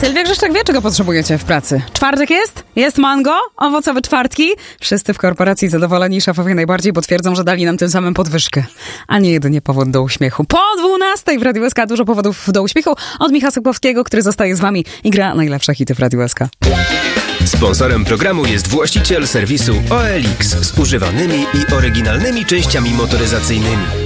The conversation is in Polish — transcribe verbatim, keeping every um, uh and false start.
Sylwia Grzeszczak wie, czego potrzebujecie w pracy. Czwartek jest? Jest mango? Owocowe czwartki? Wszyscy w korporacji zadowoleni, szefowie najbardziej, bo twierdzą, że dali nam tym samym podwyżkę. A nie jedynie powód do uśmiechu. Po dwunastej w Radiu S K dużo powodów do uśmiechu. Od Michała Sokłowskiego, który zostaje z wami i gra najlepsze hity w Radiu S K. Sponsorem programu jest właściciel serwisu O L X z używanymi i oryginalnymi częściami motoryzacyjnymi.